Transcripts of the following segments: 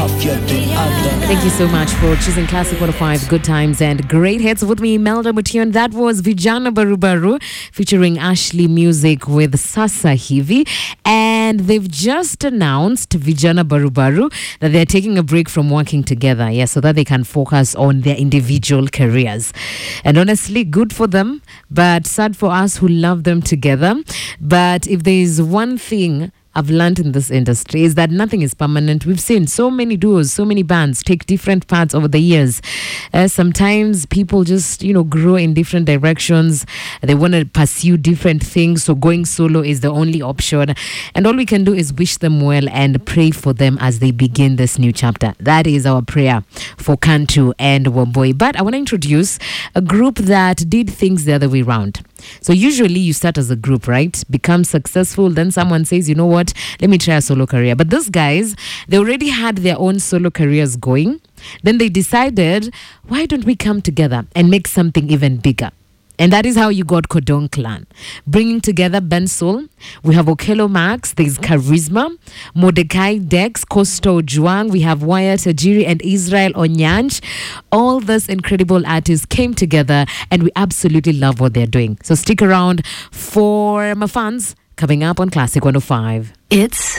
Thank you so much for choosing Classic 105 Good Times and Great Hits with me, Melda Mution. That was Vijana Barubaru featuring Ashley Music with Sasa Hivi. And they've just announced, Vijana Barubaru, that they're taking a break from working together, so that they can focus on their individual careers. And honestly, good for them, but sad for us who love them together. But if there is one thing I've learned in this industry is that nothing is permanent. We've seen so many duos, so many bands take different paths over the years. Sometimes people just, grow in different directions. They want to pursue different things. So going solo is the only option. And all we can do is wish them well and pray for them as they begin this new chapter. That is our prayer for Kantu and Wamboi. But I want to introduce a group that did things the other way around. So usually you start as a group, right? Become successful. Then someone says, you know what? Let me try a solo career. But these guys, they already had their own solo careers going. Then they decided, why don't we come together and make something even bigger? And that is how you got Kodong Clan. Bringing together Ben Soul. We have Okello Max. There's Charisma. Mordecai Dex. Costo Juang. We have Wyatt Ajiri and Israel Onyanj. All these incredible artists came together and we absolutely love what they're doing. So stick around for my fans coming up on Classic 105. It's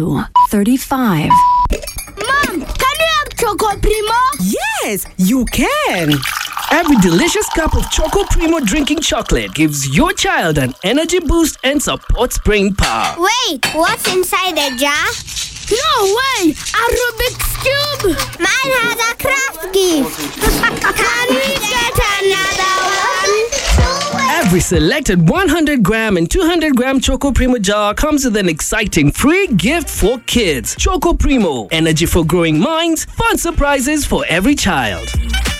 2:35. Mom, can you have Choco Primo? Yes, you can. Every delicious cup of Choco Primo drinking chocolate gives your child an energy boost and supports brain power. Wait, what's inside the jar? No way! A Rubik's Cube! Mine has a craft gift! Can we get another one? Every selected 100 gram and 200 gram Choco Primo jar comes with an exciting free gift for kids. Choco Primo, energy for growing minds, fun surprises for every child.